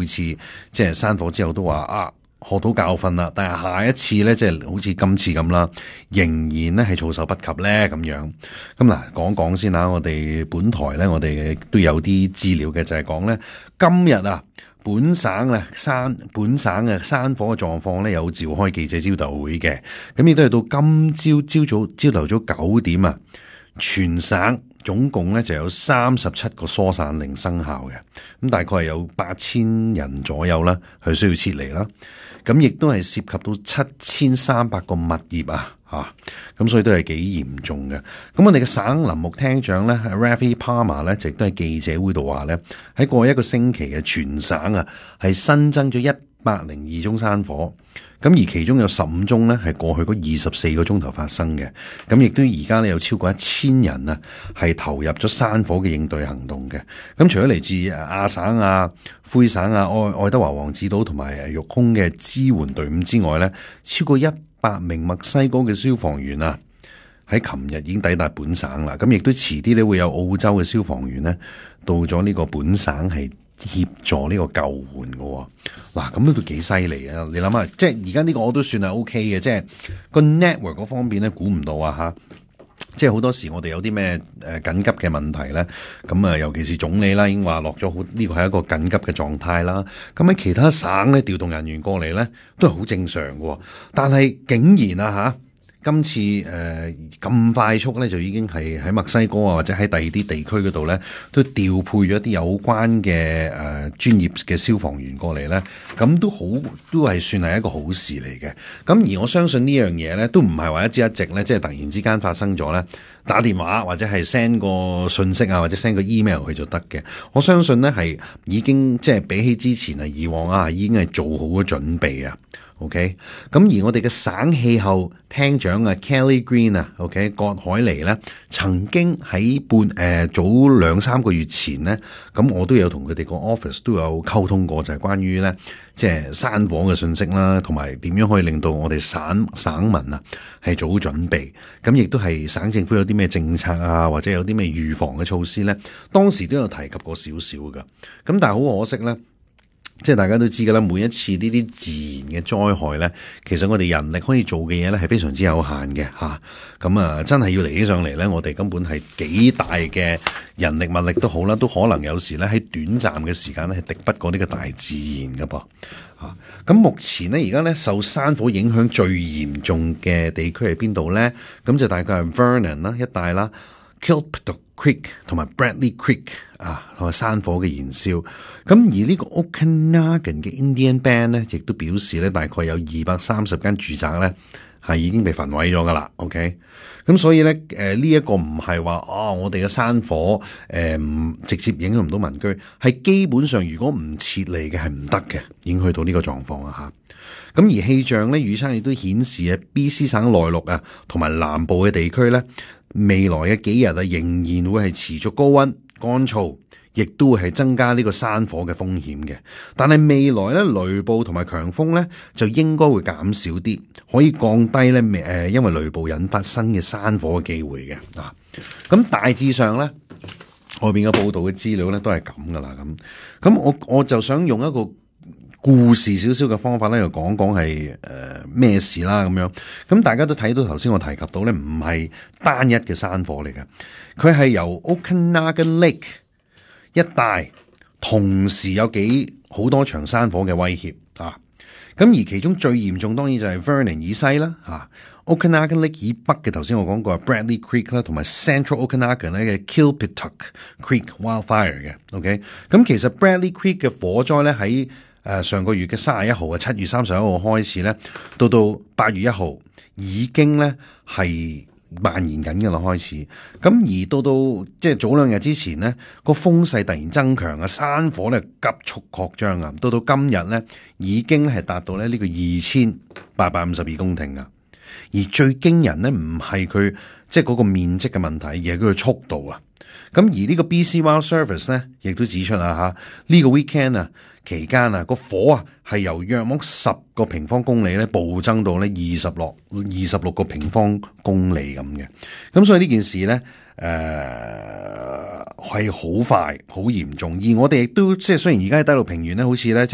每次即係山火之後都話學到教訓啦，但係下一次咧，即係好似今次咁啦，仍然咧係措手不及咧咁樣。咁嗱，講講先啦，我哋本台咧，我哋都有啲資料嘅，就係講咧，今日本省嘅山火嘅狀況咧，有召開記者招待會嘅，咁亦都係到今朝頭早9點全省總共咧就有37個疏散令生效嘅，咁大概係有8000人左右啦，係需要撤離啦。咁亦都係涉及到7300個物業咁所以都係幾嚴重嘅。咁我哋嘅省林務廳長咧 Ravi Parmar 咧，亦都喺記者會度話咧，喺過去一個星期嘅全省係新增咗102宗山火，咁而其中有15宗咧係過去嗰24個鐘頭發生嘅，咁亦都而家咧有超過1000人係投入咗山火嘅應對行動嘅。咁除咗嚟自亞省魁省愛德華王子島同埋育空嘅支援隊伍之外咧，超過100名墨西哥嘅消防員喺琴日已經抵達本省啦。咁亦都遲啲咧會有澳洲嘅消防員咧到咗呢個本省係協助呢個救援嘅。嗱，咁都幾犀利啊！你諗下，即係而家呢個我都算係 OK 嘅，即係個 network 嗰方面咧，估唔到即係好多時我哋有啲咩緊急嘅問題咧，咁尤其是總理啦已經話落咗好，呢個係一個緊急嘅狀態啦。咁喺其他省咧調動人員過嚟咧都係好正常嘅，但係竟然今次咁快速咧就已經係喺墨西哥或者喺第二啲地區嗰度咧都調配咗啲有關嘅專業嘅消防員過嚟咧，咁都係算係一個好事嚟嘅。咁而我相信呢樣嘢咧都唔係話一朝一夕咧，即係突然之間發生咗咧，打電話或者係 send 個信息或者 send 個 email 去就得嘅。我相信咧係已經即係比起之前以往已經係做好咗準備OK， 咁而我哋嘅省氣候廳長Kelly Green OK 葛海尼咧，曾經喺早2-3個月前咧，咁我都有同佢哋個 office 都有溝通過，就係關於咧即係山火嘅信息啦，同埋點樣可以令到我哋省民係做好準備。咁亦都係省政府有啲咩政策或者有啲咩預防嘅措施咧，當時都有提及過少少噶。咁但係好可惜咧。即係大家都知㗎啦，每一次呢啲自然嘅災害咧，其實我哋人力可以做嘅嘢咧係非常之有限嘅咁真係要嚟起上嚟咧，我哋根本係幾大嘅人力物力都好啦，都可能有時咧喺短暫嘅時間咧係敵不過呢個大自然㗎噃咁目前咧而家咧受山火影響最嚴重嘅地區係邊度咧？咁就大概係 Vernon 一帶啦。Kilpatrick Creek 同埋 Bradley Creek 同埋山火嘅燃燒，咁而呢個 Okanagan 嘅 Indian Band 咧，亦都表示咧大概有230間住宅咧係已經被焚毀咗噶啦。OK，咁所以咧呢一個唔係話我哋嘅山火直接影響唔到民居，係基本上如果唔撤離嘅係唔得嘅，已經去到呢個狀況吓。咁而氣象咧預測亦都顯示BC 省內陸同埋南部嘅地區咧，未來嘅幾日仍然會係持續高溫、乾燥，亦都會係增加呢個山火嘅風險嘅。但係未來咧雷暴同埋強風咧就應該會減少啲，可以降低咧因為雷暴引發新嘅山火嘅機會嘅。咁大致上咧外邊嘅報道嘅資料咧都係咁噶啦。咁我就想用一個故事少少嘅方法咧，又講講係咩事啦咁樣。咁大家都睇到頭先我提及到咧，唔係單一嘅山火嚟嘅，佢係由 Okanagan Lake 一帶同時有好多場山火嘅威脅咁而其中最嚴重當然就係 Vernon 以西啦Okanagan Lake 以北嘅頭先我講過 Bradley Creek 啦，同埋 Central Okanagan 咧嘅 Kilpatrick Creek Wildfire 嘅。OK， 咁其實 Bradley Creek 嘅火災咧喺上個月嘅31號7月31號開始咧，到8月1號已經咧係蔓延緊嘅啦，開始。咁而到即係早2日之前咧，個風勢突然增強山火咧急速擴張到今日咧已經係達到咧呢個2852公頃而最驚人咧唔係佢即係嗰個面積嘅問題，而係佢嘅速度咁而呢個 BC Wildfire Service 咧亦都指出呢個 weekend期間個火係由約莫10個平方公里咧暴增到咧26個平方公里咁嘅。咁所以呢件事咧係好快好嚴重，而我哋亦都即係雖然而家喺低陸平原咧好似咧